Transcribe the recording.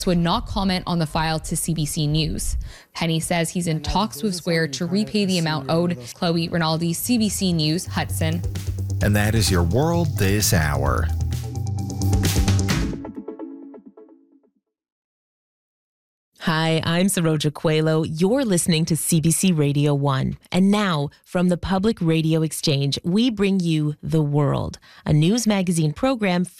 would not comment on the file to CBC News. Penny says he's in talks with Square to repay the amount owed. Chloe Rinaldi, CBC News, Hudson. And that is your world this hour. Hi, I'm Saroja Coelho. You're listening to CBC Radio 1. And now, from the Public Radio Exchange, we bring you The World, a news magazine program